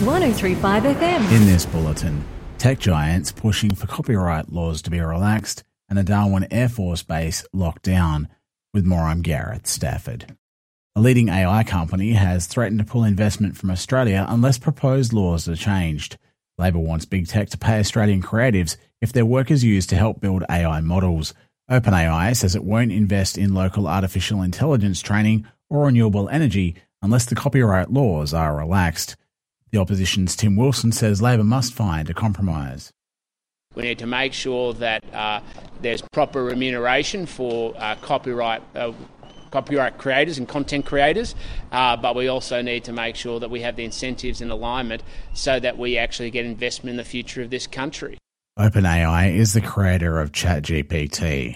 103.5 FM. In this bulletin, tech giants pushing for copyright laws to be relaxed and a Darwin Air Force Base locked down. With more, I'm Gareth Stafford. A leading AI company has threatened to pull investment from Australia unless proposed laws are changed. Labor wants big tech to pay Australian creatives if their work is used to help build AI models. OpenAI says it won't invest in local artificial intelligence training or renewable energy unless the copyright laws are relaxed. The opposition's Tim Wilson says Labor must find a compromise. We need to make sure that there's proper remuneration for copyright creators and content creators, but we also need to make sure that we have the incentives in alignment so that we actually get investment in the future of this country. OpenAI is the creator of ChatGPT.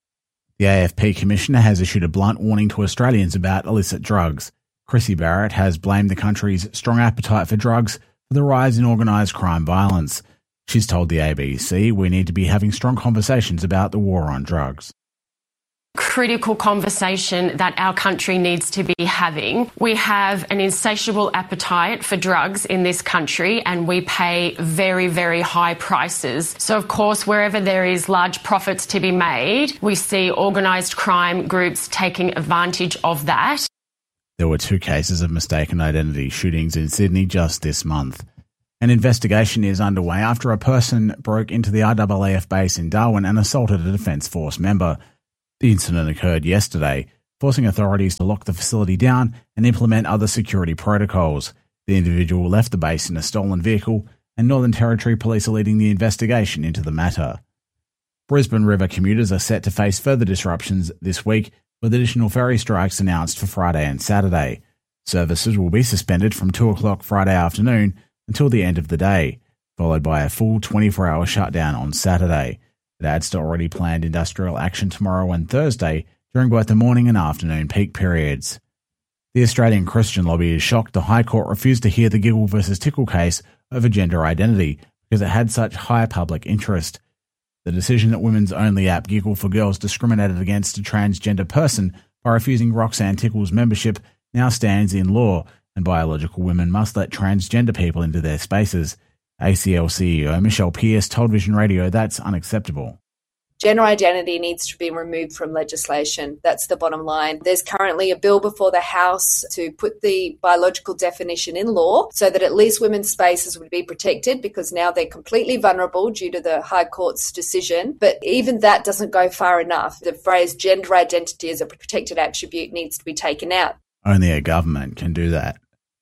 The AFP Commissioner has issued a blunt warning to Australians about illicit drugs. Chrissy Barrett has blamed the country's strong appetite for drugs for the rise in organised crime violence. She's told the ABC we need to be having strong conversations about the war on drugs. Critical conversation that our country needs to be having. We have an insatiable appetite for drugs in this country and we pay very, very high prices. So, of course, wherever there is large profits to be made, we see organised crime groups taking advantage of that. There were 2 cases of mistaken identity shootings in Sydney just this month. An investigation is underway after a person broke into the RAAF base in Darwin and assaulted a Defence Force member. The incident occurred yesterday, forcing authorities to lock the facility down and implement other security protocols. The individual left the base in a stolen vehicle, and Northern Territory Police are leading the investigation into the matter. Brisbane River commuters are set to face further disruptions this week, with additional ferry strikes announced for Friday and Saturday. Services will be suspended from 2 o'clock Friday afternoon until the end of the day, followed by a full 24-hour shutdown on Saturday. It adds to already planned industrial action tomorrow and Thursday during both the morning and afternoon peak periods. The Australian Christian Lobby is shocked the High Court refused to hear the Giggle versus Tickle case over gender identity because it had such high public interest. The decision that women's only app Giggle for Girls discriminated against a transgender person by refusing Roxanne Tickle's membership now stands in law, and biological women must let transgender people into their spaces. ACL CEO Michelle Pearce told Vision Radio that's unacceptable. Gender identity needs to be removed from legislation. That's the bottom line. There's currently a bill before the House to put the biological definition in law so that at least women's spaces would be protected because now they're completely vulnerable due to the High Court's decision. But even that doesn't go far enough. The phrase gender identity as a protected attribute needs to be taken out. Only a government can do that.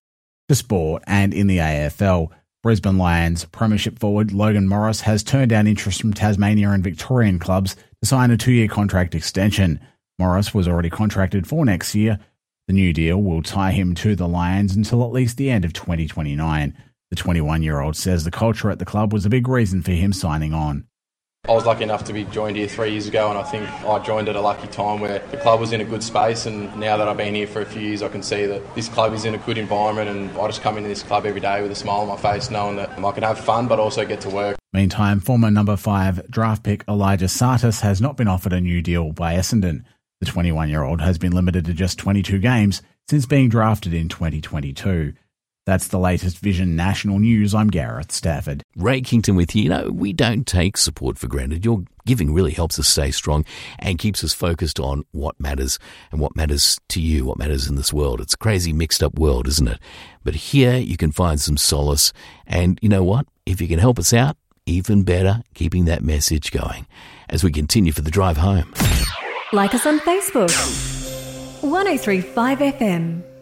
To sport, and in the AFL, Brisbane Lions Premiership forward Logan Morris has turned down interest from Tasmania and Victorian clubs to sign a 2-year contract extension. Morris was already contracted for next year. The new deal will tie him to the Lions until at least the end of 2029. The 21-year-old says the culture at the club was a big reason for him signing on. I was lucky enough to be joined here 3 years ago, and I think I joined at a lucky time where the club was in a good space, and now that I've been here for a few years I can see that this club is in a good environment, and I just come into this club every day with a smile on my face knowing that I can have fun but also get to work. Meantime, former number 5 draft pick Elijah Sartis has not been offered a new deal by Essendon. The 21-year-old has been limited to just 22 games since being drafted in 2022. That's the latest Vision National News. I'm Gareth Stafford. Ray Kington with you. You know, we don't take support for granted. Your giving really helps us stay strong and keeps us focused on what matters and what matters to you, what matters in this world. It's a crazy mixed up world, isn't it? But here you can find some solace. And you know what? If you can help us out, even better, keeping that message going as we continue for the drive home. Like us on Facebook. 103.5 FM.